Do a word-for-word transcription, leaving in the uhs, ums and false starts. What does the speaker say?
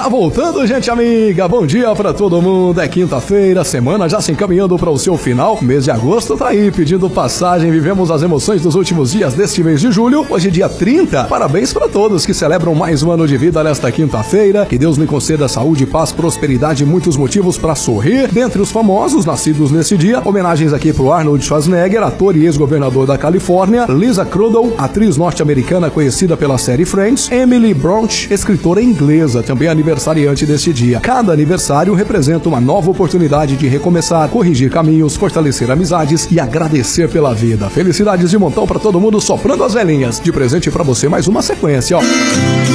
Tá voltando, gente amiga. Bom dia pra todo mundo. É quinta-feira, semana já se encaminhando para o seu final. Mês de agosto tá aí pedindo passagem. Vivemos as emoções dos últimos dias deste mês de julho. Hoje, dia trinta. Parabéns pra todos que celebram mais um ano de vida nesta quinta-feira. Que Deus me conceda saúde, paz, prosperidade e muitos motivos pra sorrir. Dentre os famosos nascidos nesse dia, homenagens aqui pro Arnold Schwarzenegger, ator e ex-governador da Califórnia, Lisa Kudrow, atriz norte-americana conhecida pela série Friends, Emily Bront, escritora inglesa, também aniversariante deste dia. Cada aniversário representa uma nova oportunidade de recomeçar, corrigir caminhos, fortalecer amizades e agradecer pela vida. Felicidades de montão pra todo mundo, soprando as velhinhas. De presente pra você mais uma sequência, ó.